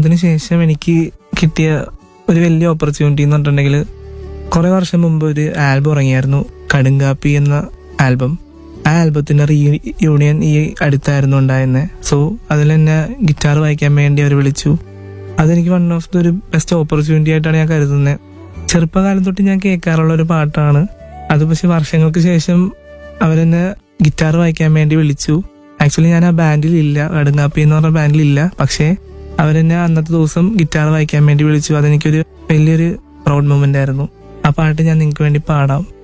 അതിനുശേഷം എനിക്ക് കിട്ടിയ ഒരു വലിയ ഓപ്പർച്യൂണിറ്റി എന്ന് പറഞ്ഞിട്ടുണ്ടെങ്കിൽ കുറെ വർഷം മുമ്പ് ഒരു ആൽബം ഇറങ്ങിയായിരുന്നു, കടുങ്കാപ്പി എന്ന ആൽബം. ആ ആൽബത്തിന്റെ യൂണിയൻ ഈ അടുത്തായിരുന്നു ഉണ്ടായിരുന്നത്. സോ അതിൽ എന്നെ ഗിറ്റാർ വായിക്കാൻ വേണ്ടി അവർ വിളിച്ചു. അതെനിക്ക് വൺ ഓഫ് ദ ഒരു ബെസ്റ്റ് ഓപ്പർച്യൂണിറ്റി ആയിട്ടാണ് ഞാൻ കരുതുന്നത്. ചെറുപ്പകാലം തൊട്ട് ഞാൻ കേൾക്കാറുള്ള ഒരു പാട്ടാണ് അത്. പക്ഷെ വർഷങ്ങൾക്ക് ശേഷം അവരെന്നെ ഗിറ്റാർ വായിക്കാൻ വേണ്ടി വിളിച്ചു. ആക്ച്വലി ഞാൻ ആ ബാൻഡിലില്ല, കടുങ്കാപ്പി എന്ന് പറഞ്ഞ ബാൻഡിലില്ല. പക്ഷേ അവരെന്നെ അന്നത്തെ ദിവസം ഗിറ്റാർ വായിക്കാൻ വേണ്ടി വിളിച്ചു. അതെനിക്കൊരു വലിയൊരു പ്രൗഡ് മൊമെന്റ് ആയിരുന്നു. ആ പാട്ട് ഞാൻ നിങ്ങൾക്ക് വേണ്ടി പാടാം.